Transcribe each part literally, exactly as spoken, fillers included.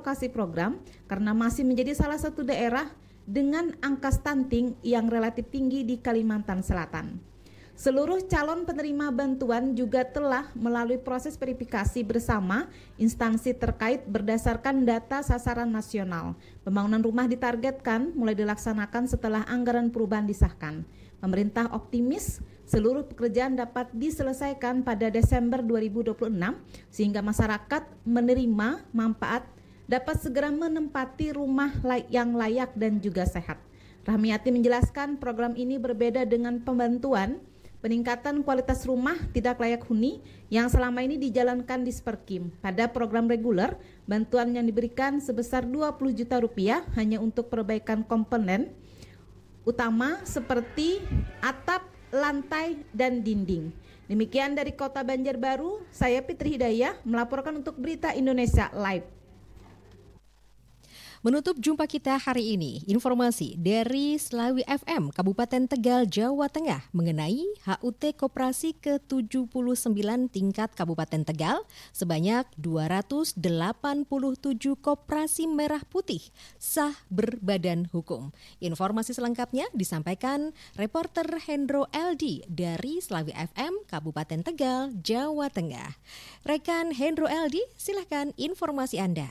alokasi program karena masih menjadi salah satu daerah dengan angka stunting yang relatif tinggi di Kalimantan Selatan. Seluruh calon penerima bantuan juga telah melalui proses verifikasi bersama instansi terkait berdasarkan data sasaran nasional. Pembangunan rumah ditargetkan mulai dilaksanakan setelah anggaran perubahan disahkan. Pemerintah optimis seluruh pekerjaan dapat diselesaikan pada Desember dua ribu dua puluh enam sehingga masyarakat menerima manfaat dapat segera menempati rumah yang layak dan juga sehat. Rahmiati menjelaskan program ini berbeda dengan pembantuan peningkatan kualitas rumah tidak layak huni yang selama ini dijalankan di Sperkim. Pada program reguler, bantuan yang diberikan sebesar dua puluh juta rupiah hanya untuk perbaikan komponen utama seperti atap, lantai, dan dinding. Demikian dari Kota Banjarbaru, saya Fitri Hidayah melaporkan untuk Berita Indonesia Live. Menutup jumpa kita hari ini, informasi dari Slawi F M Kabupaten Tegal, Jawa Tengah mengenai H U T Koperasi ke tujuh puluh sembilan tingkat Kabupaten Tegal sebanyak dua ratus delapan puluh tujuh koperasi merah putih sah berbadan hukum. Informasi selengkapnya disampaikan reporter Hendro L D dari Slawi F M Kabupaten Tegal, Jawa Tengah. Rekan Hendro L D, silakan informasi Anda.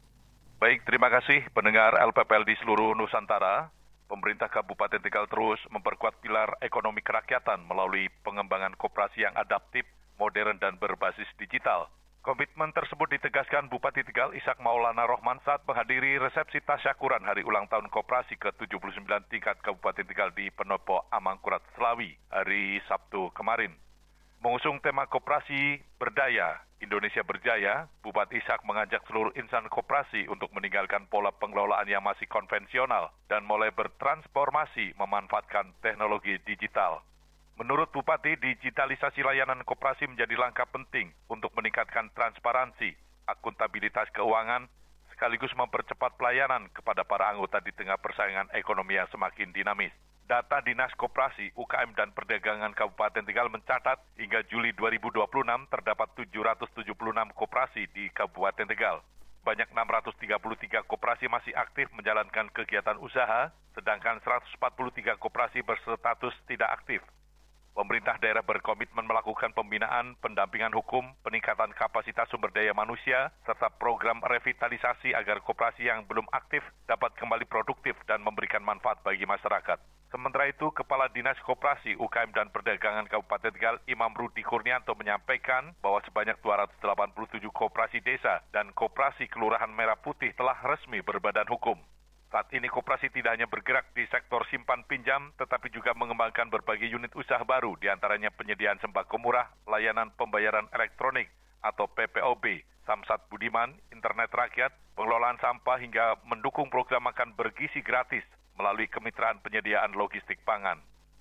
Baik, terima kasih pendengar L P P L di seluruh Nusantara. Pemerintah Kabupaten Tegal terus memperkuat pilar ekonomi kerakyatan melalui pengembangan koperasi yang adaptif, modern, dan berbasis digital. Komitmen tersebut ditegaskan Bupati Tegal Ishak Maulana Rohman saat menghadiri resepsi tasyakuran hari ulang tahun koperasi ke tujuh puluh sembilan tingkat Kabupaten Tegal di Penopo Amangkurat, Slawi, hari Sabtu kemarin. Mengusung tema koperasi berdaya, Indonesia berjaya, Bupati Ishak mengajak seluruh insan koperasi untuk meninggalkan pola pengelolaan yang masih konvensional dan mulai bertransformasi memanfaatkan teknologi digital. Menurut Bupati, digitalisasi layanan koperasi menjadi langkah penting untuk meningkatkan transparansi, akuntabilitas keuangan, sekaligus mempercepat pelayanan kepada para anggota di tengah persaingan ekonomi yang semakin dinamis. Data Dinas Koperasi, U K M, dan Perdagangan Kabupaten Tegal mencatat hingga Juli dua ribu dua puluh enam terdapat tujuh ratus tujuh puluh enam koperasi di Kabupaten Tegal. Banyak enam ratus tiga puluh tiga koperasi masih aktif menjalankan kegiatan usaha, sedangkan seratus empat puluh tiga koperasi berstatus tidak aktif. Pemerintah daerah berkomitmen melakukan pembinaan, pendampingan hukum, peningkatan kapasitas sumber daya manusia, serta program revitalisasi agar koperasi yang belum aktif dapat kembali produktif dan memberikan manfaat bagi masyarakat. Sementara itu, Kepala Dinas Koperasi, U K M, dan Perdagangan Kabupaten Tegal, Imam Rudi Kurnianto, menyampaikan bahwa sebanyak dua ratus delapan puluh tujuh koperasi desa dan koperasi Kelurahan Merah Putih telah resmi berbadan hukum. Saat ini koperasi tidak hanya bergerak di sektor simpan pinjam, tetapi juga mengembangkan berbagai unit usaha baru, diantaranya penyediaan sembako murah, layanan pembayaran elektronik atau P P O B, Samsat Budiman, internet rakyat, pengelolaan sampah, hingga mendukung program makan bergizi gratis melalui kemitraan penyediaan logistik pangan.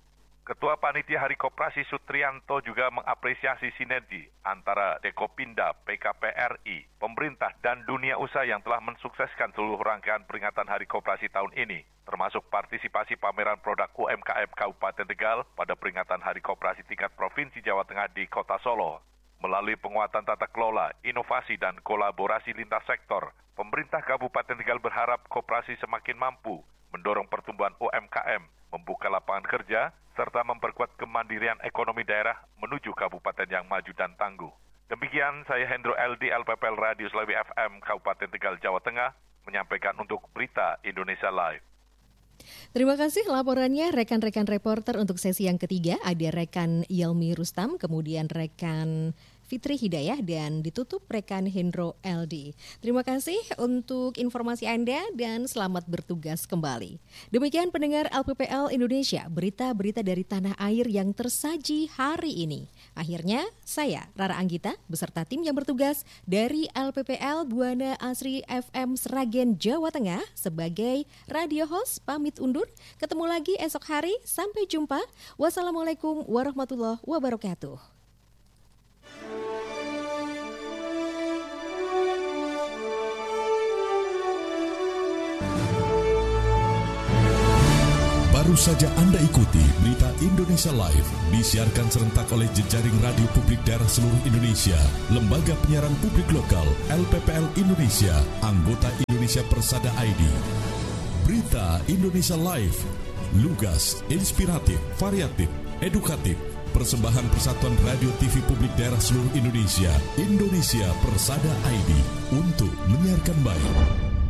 Ketua Panitia Hari Koperasi Sutrianto juga mengapresiasi sinergi antara Dekopinda, P K P R I, pemerintah, dan dunia usaha yang telah mensukseskan seluruh rangkaian peringatan Hari Koperasi tahun ini, termasuk partisipasi pameran produk U M K M Kabupaten Tegal pada peringatan Hari Koperasi tingkat Provinsi Jawa Tengah di Kota Solo. Melalui penguatan tata kelola, inovasi, dan kolaborasi lintas sektor, pemerintah Kabupaten Tegal berharap koperasi semakin mampu mendorong pertumbuhan U M K M, membuka lapangan kerja, serta memperkuat kemandirian ekonomi daerah menuju kabupaten yang maju dan tangguh. Demikian saya Hendro L D, L P P L Radio Slawi F M Kabupaten Tegal, Jawa Tengah, menyampaikan untuk Berita Indonesia Live. Terima kasih laporannya rekan-rekan reporter. Untuk sesi yang ketiga ada rekan Yelmi Rustam, kemudian rekan Fitri Hidayah, dan ditutup rekan Hendro L D. Terima kasih untuk informasi Anda dan selamat bertugas kembali. Demikian pendengar L P P L Indonesia, berita-berita dari tanah air yang tersaji hari ini. Akhirnya saya Rara Anggita beserta tim yang bertugas dari L P P L Buana Asri F M Sragen, Jawa Tengah sebagai radio host pamit undur. Ketemu lagi esok hari, sampai jumpa. Wassalamualaikum warahmatullahi wabarakatuh. Baru saja Anda ikuti Berita Indonesia Live, disiarkan serentak oleh jejaring radio publik daerah seluruh Indonesia, Lembaga Penyiaran Publik Lokal L P P L Indonesia, anggota Indonesia Persada I D. Berita Indonesia Live, lugas, inspiratif, variatif, edukatif. Persembahan Persatuan Radio T V Publik Daerah Seluruh Indonesia, Indonesia Persada I D, untuk menyiarkan baik.